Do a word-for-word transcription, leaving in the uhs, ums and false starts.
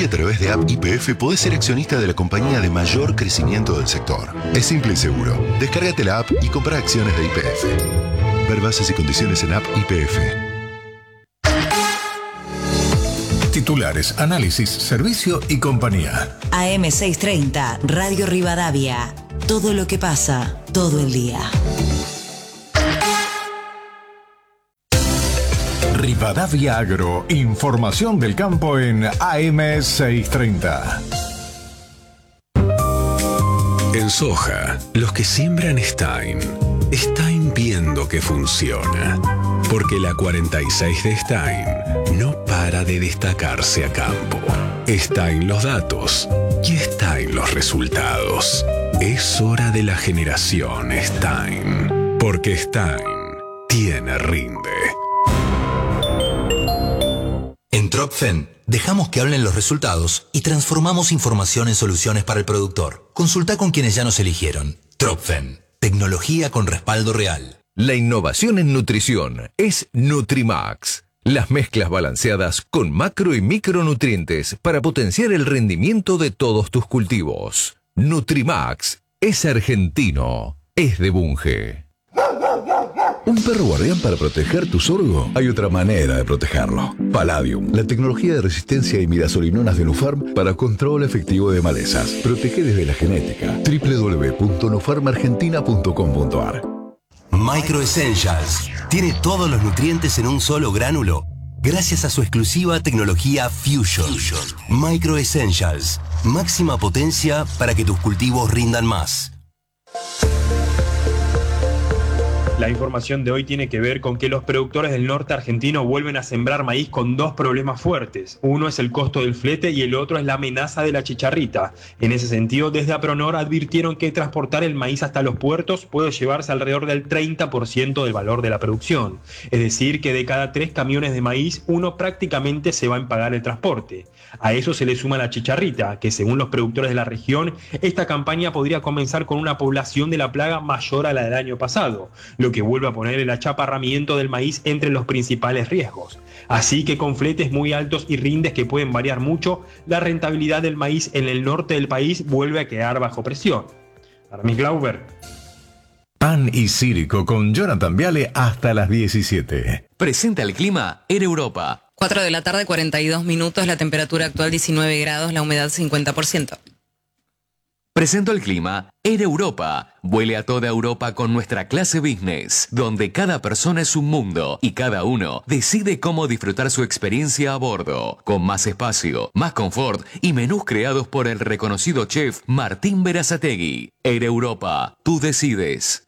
a través de App Y P F podés ser accionista de la compañía de mayor crecimiento del sector. Es simple y seguro. Descárgate la app y compra acciones de Y P F. Ver bases y condiciones en App Y P F. Titulares, análisis, servicio y compañía. A M seiscientos treinta, Radio Rivadavia. Todo lo que pasa, todo el día. Rivadavia Agro, información del campo en A M seiscientos treinta. En soja, los que siembran Stein, Stein viendo que funciona. Porque la cuarenta y seis de Stein no para de destacarse a campo. Está en los datos y está en los resultados. Es hora de la generación Stein. Porque Stein tiene rinde. En Tropfen, dejamos que hablen los resultados y transformamos información en soluciones para el productor. Consulta con quienes ya nos eligieron. Tropfen, tecnología con respaldo real. La innovación en nutrición es Nutrimax. Las mezclas balanceadas con macro y micronutrientes para potenciar el rendimiento de todos tus cultivos. Nutrimax es argentino, es de Bunge. ¿Un perro guardián para proteger tu sorgo? Hay otra manera de protegerlo. Palladium, la tecnología de resistencia a imidazolinonas de Nufarm para control efectivo de malezas. Protege desde la genética. doble u doble u doble u punto nufarm argentina punto com punto a r. Micro Essentials tiene todos los nutrientes en un solo gránulo gracias a su exclusiva tecnología Fusion. Fusion. Micro Essentials, máxima potencia para que tus cultivos rindan más. La información de hoy tiene que ver con que los productores del norte argentino vuelven a sembrar maíz con dos problemas fuertes. Uno es el costo del flete y el otro es la amenaza de la chicharrita. En ese sentido, desde Apronor advirtieron que transportar el maíz hasta los puertos puede llevarse alrededor del treinta por ciento del valor de la producción. Es decir, que de cada tres camiones de maíz, uno prácticamente se va en pagar el transporte. A eso se le suma la chicharrita, que según los productores de la región, esta campaña podría comenzar con una población de la plaga mayor a la del año pasado, lo que vuelve a poner el achaparramiento del maíz entre los principales riesgos. Así que con fletes muy altos y rindes que pueden variar mucho, la rentabilidad del maíz en el norte del país vuelve a quedar bajo presión. Armin Glauber. Pan y Círico con Jonathan Viale hasta las diecisiete. Presenta el clima en Europa. cuatro de la tarde, cuarenta y dos minutos, la temperatura actual diecinueve grados, la humedad cincuenta por ciento. Presento el clima en Europa. Vuele a toda Europa con nuestra clase business, donde cada persona es un mundo y cada uno decide cómo disfrutar su experiencia a bordo, con más espacio, más confort y menús creados por el reconocido chef Martín Berazategui. En Europa, tú decides.